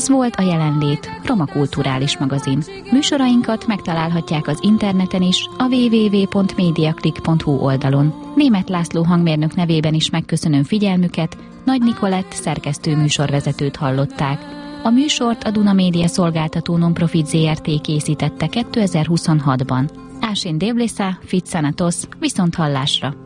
Ez volt a Jelenlét, Roma Kulturális Magazin. Műsorainkat megtalálhatják az interneten is, a www.mediaclick.hu oldalon. Németh László hangmérnök nevében is megköszönöm figyelmüket, Nagy Nikolett szerkesztő műsorvezetőt hallották. A műsort a Duna Média Szolgáltató Nonprofit Zrt. Készítette 2026-ban. Ásén Dévlészá, Fitzanatos, viszont hallásra!